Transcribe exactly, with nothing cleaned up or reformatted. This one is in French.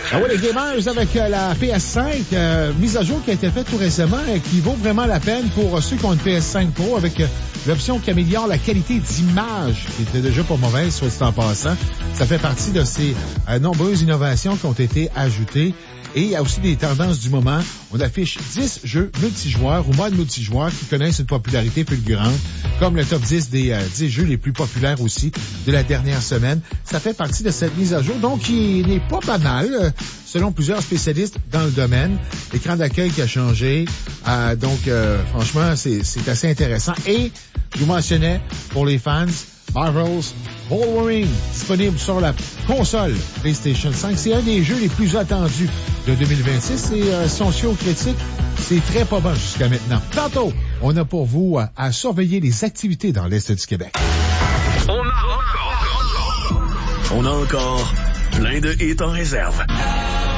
Ah oui, les gamers avec euh, la P S cinq, euh, mise à jour qui a été faite tout récemment et qui vaut vraiment la peine pour euh, ceux qui ont une P S cinq Pro avec euh, l'option qui améliore la qualité d'image, qui était déjà pas mauvaise, soit dit en passant. Ça fait partie de ces euh, nombreuses innovations qui ont été ajoutées. Et il y a aussi des tendances du moment. On affiche dix jeux multijoueurs ou modes multijoueurs qui connaissent une popularité fulgurante, comme le top dix des euh, dix jeux les plus populaires aussi de la dernière semaine. Ça fait partie de cette mise à jour, donc qui n'est pas banale, euh, selon plusieurs spécialistes dans le domaine. L'écran d'accueil qui a changé, euh, donc euh, franchement, c'est, c'est assez intéressant. Et je vous mentionnais, pour les fans, Marvel's Wolverine, disponible sur la console PlayStation cinq. C'est un des jeux les plus attendus de deux mille vingt-six et euh, si on suit aux critiques, c'est très pas bon jusqu'à maintenant. Tantôt, on a pour vous euh, à surveiller les activités dans l'Est du Québec. On a encore, on a encore plein de hits en réserve.